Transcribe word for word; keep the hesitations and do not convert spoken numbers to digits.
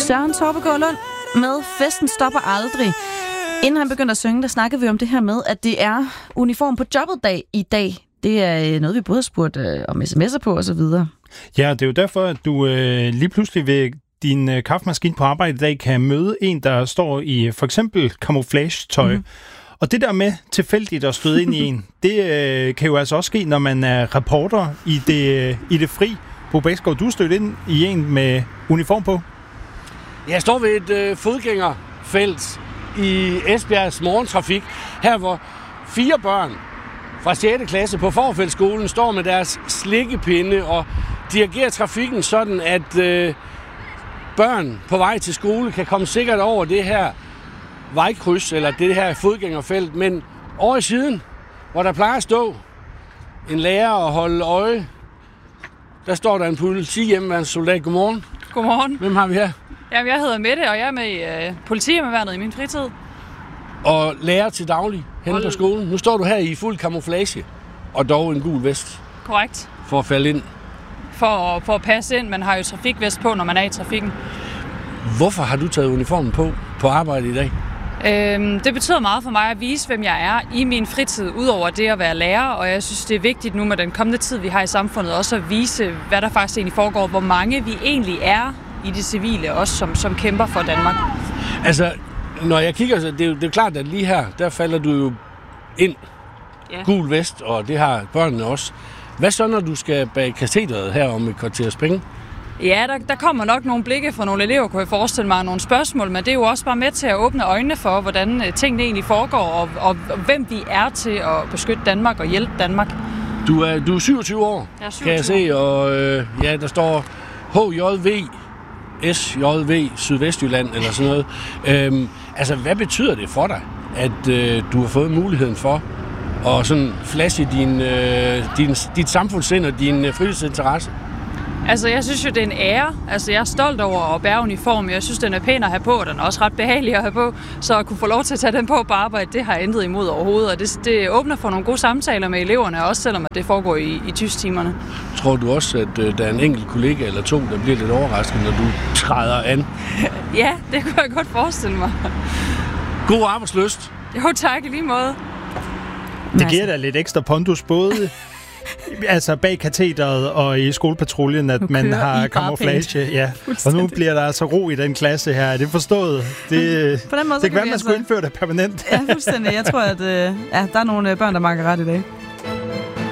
Søren Torpegaard Lund med Festen stopper aldrig. Inden han begyndte at synge, der snakkede vi om det her med, at det er uniform på jobbet dag i dag. Det er noget, vi både har spurgt øh, om sms'er på og så videre. Ja, det er jo derfor, at du øh, lige pludselig ved din øh, kaffemaskine på arbejde i dag kan møde en, der står i for eksempel camouflage-tøj. Mm. Og det der med tilfældigt at støde ind i en, det øh, kan jo altså også ske, når man er reporter i det, øh, i det fri. Bo Bækskov, du stødte ind i en med uniform på. Jeg står ved et øh, fodgængerfelt i Esbjergs morgentrafik, her hvor fire børn fra sjette klasse på Forfeldtskolen står med deres slikkepinde og dirigerer trafikken sådan, at øh, børn på vej til skole kan komme sikkert over det her vejkryds, eller det her fodgængerfelt, men over i siden, hvor der plejer at stå en lærer og holde øje, der står der en politihjemmeværnssoldat. Godmorgen. Godmorgen. Hvem har vi her? Jamen, jeg hedder Mette, og jeg er med i øh, politihjemmeværnet i min fritid. Og lærer til daglig henne Hold. på skolen. Nu står du her i fuld camouflage, og dog en gul vest. Korrekt. For at falde ind. For, for at passe ind. Man har jo trafikvest på, når man er i trafikken. Hvorfor har du taget uniformen på på arbejde i dag? Øhm, det betyder meget for mig at vise, hvem jeg er i min fritid, udover det at være lærer. Og jeg synes, det er vigtigt nu med den kommende tid, vi har i samfundet, også at vise, hvad der faktisk egentlig foregår. Hvor mange vi egentlig er i det civile, også som, som kæmper for Danmark. Altså, når jeg kigger, så det er jo det er klart, at lige her, der falder du jo ind. Ja. Gul vest, og det har børnene også. Hvad så, når du skal bag katedret her om et kvarters penge? Ja, der, der kommer nok nogle blikke fra nogle elever, kunne jeg forestille mig, nogle spørgsmål, men det er jo også bare med til at åbne øjnene for, hvordan tingene egentlig foregår, og, og, og hvem vi er til at beskytte Danmark og hjælpe Danmark. Du er, du er syvogtyve år, jeg er syvogtyve. Kan jeg se, og øh, ja, der står H J V S J V Sydvestjylland eller sådan noget. Øhm, altså, hvad betyder det for dig, at øh, du har fået muligheden for at sådan flashe din, øh, din, dit samfundssind og din øh, fritidsinteresse? Altså, jeg synes jo, det er en ære. Altså, jeg er stolt over at bære uniform. Jeg synes, den er pæn at have på, og den er også ret behagelig at have på. Så at kunne få lov til at tage den på på arbejde, det har jeg intet imod overhovedet. Og det, det åbner for nogle gode samtaler med eleverne, også selvom det foregår i, i tysktimerne. Tror du også, at øh, der er en enkelt kollega eller to, der bliver lidt overrasket, når du træder an? Ja, det kunne jeg godt forestille mig. God arbejdslyst. Jo, tak i lige måde. Det giver da lidt ekstra pondus, både altså bag katedret og i skolepatruljen, at man har camouflage. Ja. Og nu bliver der altså ro i den klasse her. Er det forstået? Det, På den måde, det kan være, man altså... skulle indføre det permanent. Ja, fuldstændig. Jeg tror, at øh, ja, der er nogle børn, der makker ret i dag.